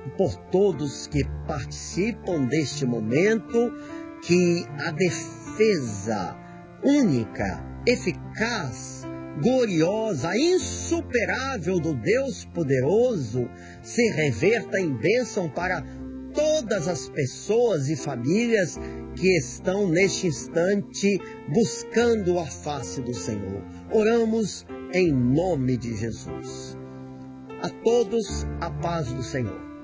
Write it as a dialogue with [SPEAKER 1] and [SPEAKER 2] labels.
[SPEAKER 1] por todos que participam deste momento, que a defesa única, eficaz, gloriosa, insuperável do Deus poderoso se reverta em bênção para todas as pessoas e famílias que estão neste instante buscando a face do Senhor. Oramos em nome de Jesus. A todos a paz do Senhor.